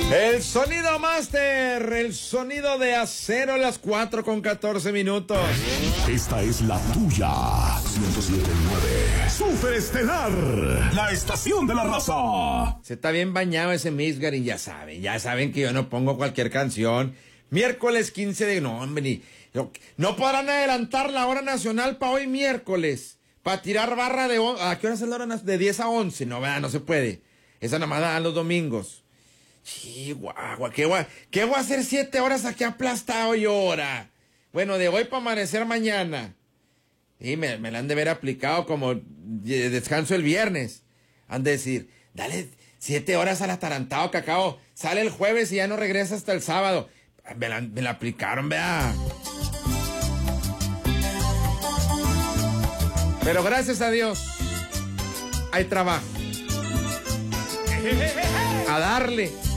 El sonido master, el sonido de acero a las 4:14. Esta es la tuya. 107.9 Super Estelar, la estación de la raza. Se está bien bañado ese Misgarin, ya saben que yo no pongo cualquier canción. Miércoles 15 de... No, hombre, no podrán adelantar la hora nacional para hoy miércoles. Para tirar barra de... ¿A qué hora es la hora nacional? De 10 a 11. No, ¿verdad? No se puede. Esa nada más dan los domingos. Sí, guagua, ¿qué voy a hacer 7 horas aquí aplastado y ahora? Bueno, de hoy para amanecer mañana. Y me la han de ver aplicado como descanso el viernes. Han de decir, dale 7 horas al atarantado, cacao. Sale el jueves y ya no regresa hasta el sábado. Me la aplicaron, vea. Pero gracias a Dios, hay trabajo. A darle.